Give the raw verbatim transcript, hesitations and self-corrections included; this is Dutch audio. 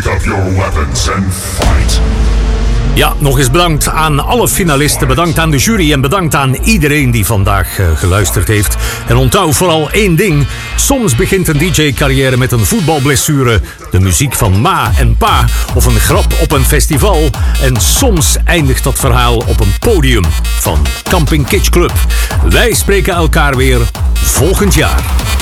Pick up your weapons and fight. Ja, nog eens bedankt aan alle finalisten, bedankt aan de jury en bedankt aan iedereen die vandaag uh, geluisterd heeft. En onthoud vooral één ding, soms begint een D J-carrière met een voetbalblessure, de muziek van ma en pa of een grap op een festival. En soms eindigt dat verhaal op een podium van Camping Kitsch Club. Wij spreken elkaar weer volgend jaar.